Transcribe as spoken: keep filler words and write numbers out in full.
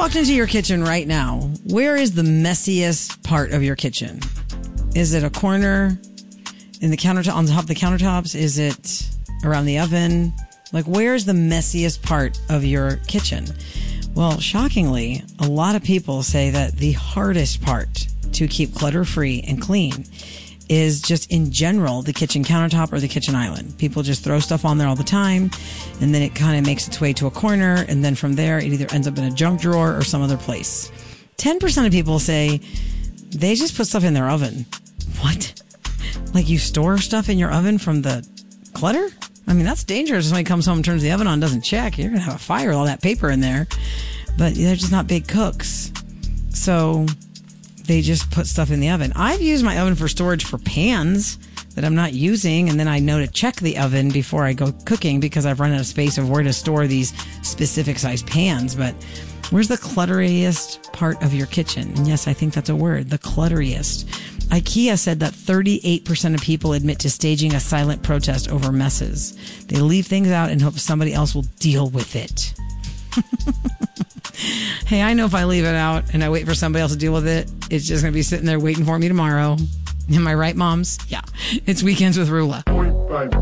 walked into your kitchen right now, where is the messiest part of your kitchen? Is it a corner in the countertop, on top of the countertops? Is it around the oven? Like, where's the messiest part of your kitchen? Well, shockingly, a lot of people say that the hardest part to keep clutter-free and clean is just in general the kitchen countertop or the kitchen island. People just throw stuff on there all the time, and then it kind of makes its way to a corner, and then from there it either ends up in a junk drawer or some other place. ten percent of people say they just put stuff in their oven. What? Like you store stuff in your oven from the clutter? I mean, that's dangerous. If somebody comes home and turns the oven on and doesn't check, you're going to have a fire with all that paper in there. But they're just not big cooks. So they just put stuff in the oven. I've used my oven for storage for pans that I'm not using, and then I know to check the oven before I go cooking because I've run out of space of where to store these specific size pans. But where's the clutteriest part of your kitchen? And yes, I think that's a word, the clutteriest. IKEA said that thirty-eight percent of people admit to staging a silent protest over messes. They leave things out and hope somebody else will deal with it. Hey, I know if I leave it out and I wait for somebody else to deal with it, it's just going to be sitting there waiting for me tomorrow. Am I right, moms? Yeah. It's Weekends with Rula.